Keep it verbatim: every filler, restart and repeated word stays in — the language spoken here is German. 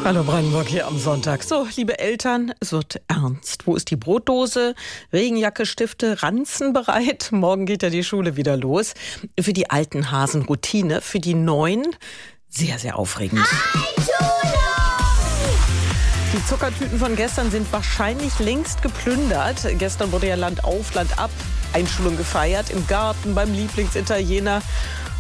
Hallo Brandenburg hier am Sonntag. So, liebe Eltern, es wird ernst. Wo ist die Brotdose? Regenjacke, Stifte, Ranzen bereit? Morgen geht ja die Schule wieder los. Für die alten Hasen Routine, für die neuen sehr, sehr aufregend. Die Zuckertüten von gestern sind wahrscheinlich längst geplündert. Gestern wurde ja Land auf, Land ab Einschulung gefeiert, im Garten, beim Lieblingsitaliener.